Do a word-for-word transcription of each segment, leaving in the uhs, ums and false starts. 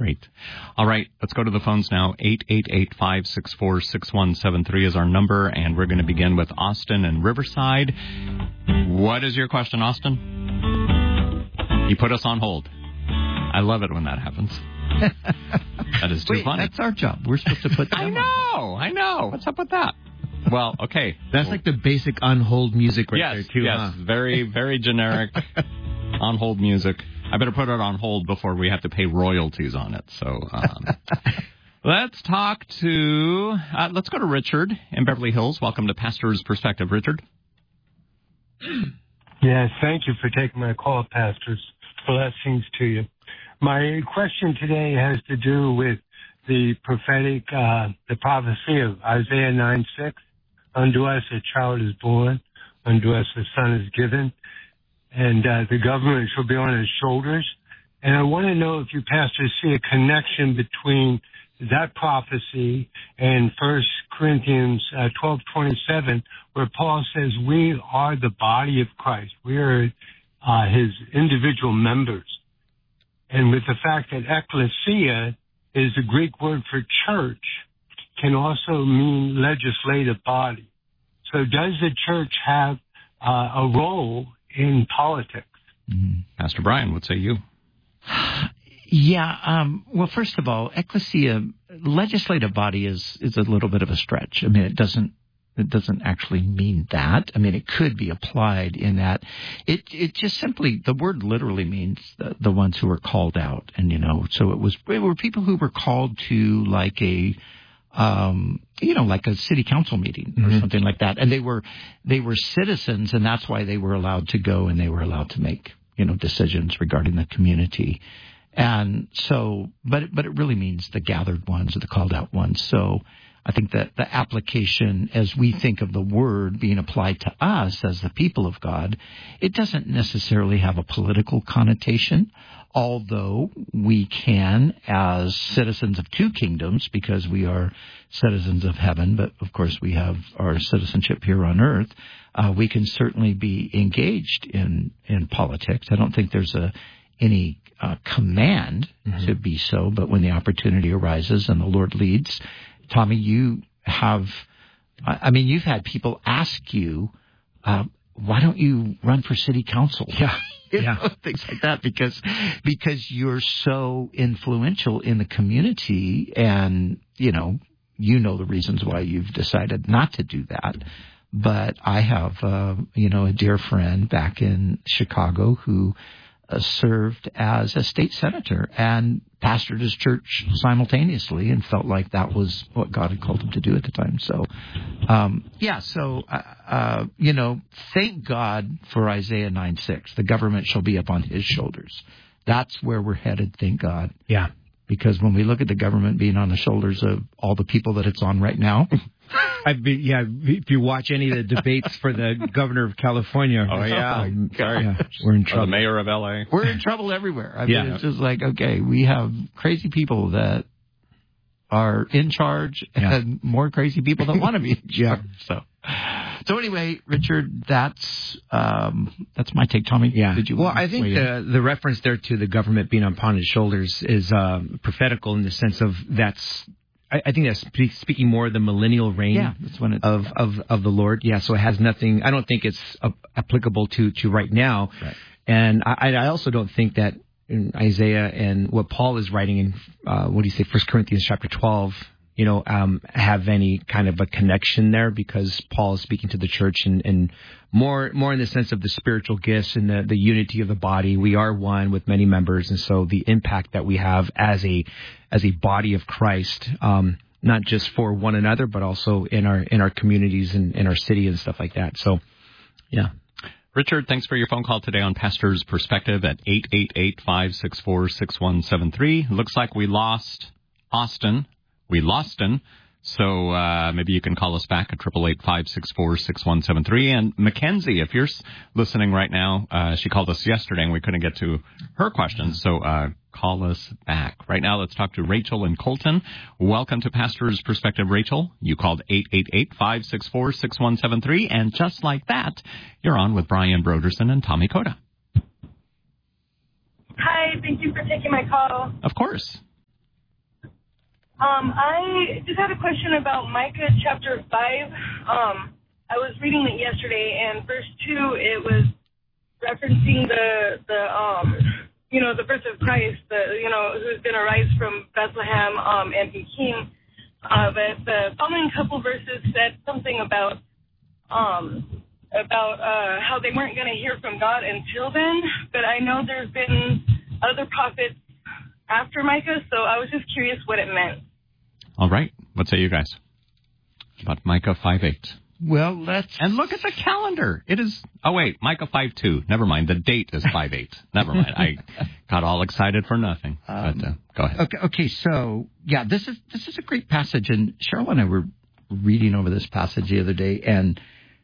Great. All right, let's go to the phones now. eight eight eight, five six four, six one seven three is our number, and we're going to begin with Austin and Riverside. What is your question, Austin? You put us on hold. I love it when that happens. That is too Wait, funny. That's our job. We're supposed to put them I know, on. I know. What's up with that? Well, okay. That's like the basic on-hold music right yes, there, too, Yes, huh? very, very generic on-hold music. I better put it on hold before we have to pay royalties on it. So um, let's talk to, uh, let's go to Richard in Beverly Hills. Welcome to Pastor's Perspective, Richard. Yes, thank you for taking my call, Pastors. Blessings to you. My question today has to do with the prophetic, uh, the prophecy of Isaiah nine six. Unto us a child is born, unto us a son is given, and uh, the government shall be on his shoulders. And I want to know if you, pastors, see a connection between that prophecy and First Corinthians uh, twelve twenty-seven, where Paul says we are the body of Christ. We are uh, his individual members. And with the fact that ecclesia is the Greek word for church, can also mean legislative body. So does the church have uh, a role in politics? Mm-hmm. Pastor Brian, what say you? Yeah, um, well, first of all, ecclesia, legislative body is, is a little bit of a stretch. I mean, it doesn't it doesn't actually mean that. I mean, it could be applied in that. It it just simply, the word literally means the, the ones who were called out. And, you know, so it was, it were people who were called to like a, um, you know, like a city council meeting or mm-hmm. something like that. And they were, they were citizens, and that's why they were allowed to go and they were allowed to make, you know, decisions regarding the community. And so, but, but it really means the gathered ones or the called out ones. So I think that the application, as we think of the word being applied to us as the people of God, it doesn't necessarily have a political connotation, although we can, as citizens of two kingdoms, because we are citizens of heaven, but of course we have our citizenship here on earth, uh, we can certainly be engaged in, in politics. I don't think there's a any uh, command mm-hmm. to be so, but when the opportunity arises and the Lord leads, Tommy, you have, I mean, you've had people ask you, uh, why don't you run for city council? Yeah. You yeah. know, things like that, because, because you're so influential in the community, and, you know, you know the reasons why you've decided not to do that. But I have, uh, you know, a dear friend back in Chicago who uh, served as a state senator and pastored his church simultaneously, and felt like that was what God had called him to do at the time. So, um, yeah, so, uh, uh, you know, thank God for Isaiah nine six. The government shall be upon his shoulders. That's where we're headed, thank God. Yeah. Because when we look at the government being on the shoulders of all the people that it's on right now... I've been, yeah, if you watch any of the debates for the governor of California. Oh, yeah. Sorry. Yeah, we're in trouble. Or the mayor of L A. We're in trouble everywhere. I mean, yeah. It's just like, okay, we have crazy people that are in charge yeah. and more crazy people that want to be in charge. Yeah. So, so anyway, Richard, that's um, that's my take. Tommy, yeah. did you? Well, I think the the reference there to the government being upon his shoulders is um, prophetical in the sense of that's. I think that's speaking more of the millennial reign yeah, that's when it, of, of, of the Lord. Yeah, so it has nothing. I don't think it's uh, applicable to, to right now. Right. And I, I also don't think that in Isaiah and what Paul is writing in, uh, what do you say, First Corinthians chapter twelve, you know, um, have any kind of a connection there, because Paul is speaking to the church and, and more more in the sense of the spiritual gifts and the, the unity of the body. We are one with many members, and so the impact that we have as a as a body of Christ, um, not just for one another, but also in our in our communities and in our city and stuff like that. So, yeah. Richard, thanks for your phone call today on Pastor's Perspective at eight eight eight, five six four, six one seven three. Looks like we lost Austin. We lost him, so uh, maybe you can call us back at eight eight eight, five six four, six one seven three. And Mackenzie, if you're listening right now, uh, she called us yesterday and we couldn't get to her questions, so uh, call us back. Right now, let's talk to Rachel in Colton. Welcome to Pastor's Perspective, Rachel. You called eight eight eight, five six four, six one seven three, and just like that, you're on with Brian Broderson and Tommy Coda. Hi, thank you for taking my call. Of course. Um, I just had a question about Micah chapter five. Um, I was reading it yesterday, and verse two, it was referencing the, the um, you know, the birth of Christ, the, you know, who's going to rise from Bethlehem um, and be king. Uh, but the following couple verses said something about um, about uh, how they weren't going to hear from God until then. But I know there's been other prophets after Micah, so I was just curious what it meant. All right. What say you guys about Micah five eight? Well, let's... And look at the calendar. It is... Oh, wait. Micah five two. Never mind. The date is five eight. Never mind. I got all excited for nothing. Um, but uh, go ahead. Okay, okay, so, yeah, this is this is a great passage. And Cheryl and I were reading over this passage the other day and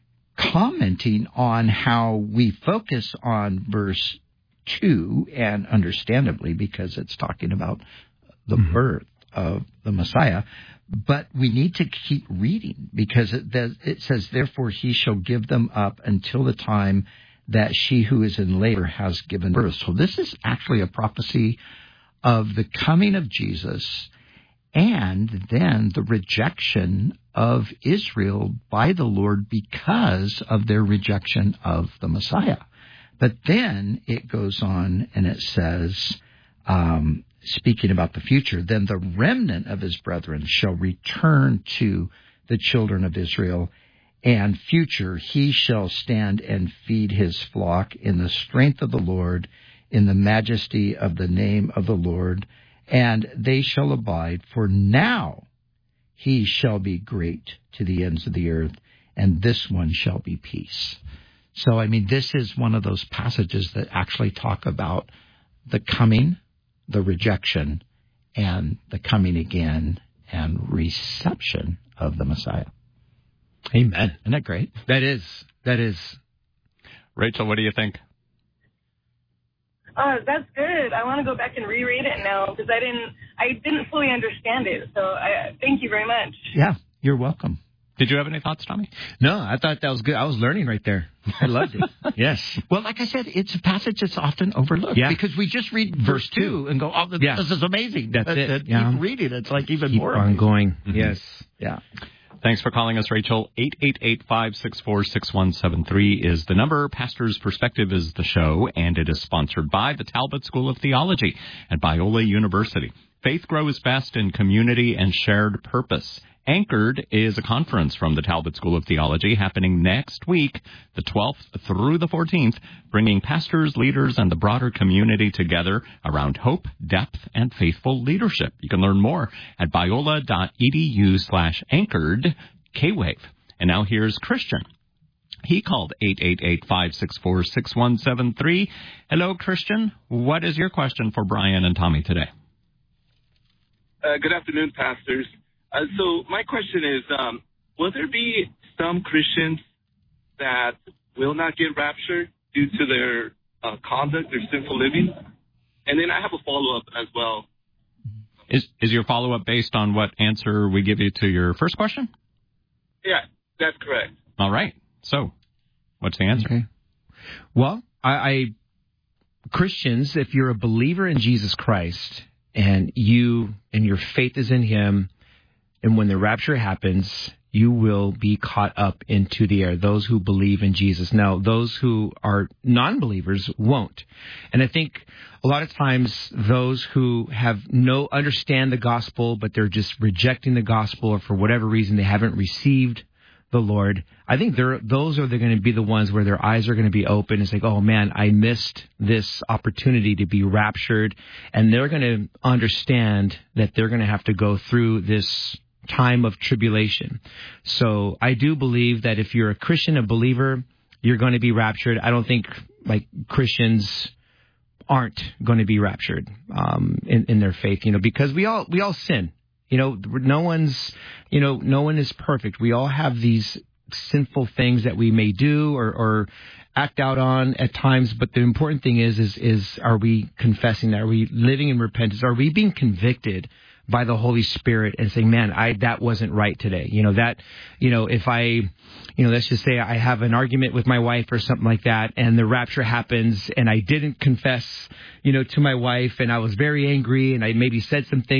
commenting on how we focus on verse two, and understandably, because it's talking about the mm-hmm. birth of the Messiah. But we need to keep reading, because it, it says, therefore he shall give them up until the time that she who is in labor has given birth. So this is actually a prophecy of the coming of Jesus and then the rejection of Israel by the Lord because of their rejection of the Messiah. But then it goes on and it says, um, speaking about the future, then the remnant of his brethren shall return to the children of Israel, and future he shall stand and feed his flock in the strength of the Lord, in the majesty of the name of the Lord, and they shall abide, for now he shall be great to the ends of the earth, and this one shall be peace. So, I mean, this is one of those passages that actually talk about the coming, the rejection, and the coming again and reception of the Messiah. Amen. Isn't that great? That is. That is. Rachel, what do you think? Uh, that's good. I want to go back and reread it now because I didn't, I didn't fully understand it. So I thank you very much. Yeah, you're welcome. Did you have any thoughts, Tommy? No, I thought that was good. I was learning right there. I loved it. Yes. Well, like I said, it's a passage that's often overlooked. Yeah. Because we just read verse two and go, oh, this, yeah. this is amazing. That's and, it. And yeah. Keep reading. It's like even keep more on amazing. going. Mm-hmm. Yes. Yeah. Thanks for calling us, Rachel. eight eight eight, five six four, six one seven three is the number. Pastor's Perspective is the show, and it is sponsored by the Talbot School of Theology at Biola University. Faith grows best in community and shared purpose. Anchored is a conference from the Talbot School of Theology happening next week, the twelfth through the fourteenth, bringing pastors, leaders, and the broader community together around hope, depth, and faithful leadership. You can learn more at biola.edu slash anchored K-Wave. And now here's Christian. He called eight eight eight, five six four, six one seven three. Hello, Christian. What is your question for Brian and Tommy today? Uh, good afternoon, pastors. Uh, so my question is, um, will there be some Christians that will not get raptured due to their uh, conduct, their sinful living? And then I have a follow-up as well. Is is your follow-up based on what answer we give you to your first question? Yeah, that's correct. All right. So what's the answer? Okay. Well, I, I Christians, if you're a believer in Jesus Christ and you and your faith is in him, and when the rapture happens, you will be caught up into the air, those who believe in Jesus. Now, those who are non-believers won't. And I think a lot of times those who have no understand the gospel, but they're just rejecting the gospel, or for whatever reason they haven't received the Lord, I think they're, those are going to be the ones where their eyes are going to be open. It's like, oh, man, I missed this opportunity to be raptured. And they're going to understand that they're going to have to go through this time of tribulation. So I do believe that if you're a Christian, a believer, you're going to be raptured. I don't think like Christians aren't going to be raptured um, in, in their faith, you know, because we all we all sin. You know, no one's, you know, no one is perfect. We all have these sinful things that we may do or, or act out on at times. But the important thing is, is, is, are we confessing that? Are we living in repentance? Are we being convicted by the Holy Spirit and saying, man, I, that wasn't right today. You know, that, you know, if I, you know, let's just say I have an argument with my wife or something like that, and the rapture happens and I didn't confess, you know, to my wife, and I was very angry and I maybe said some things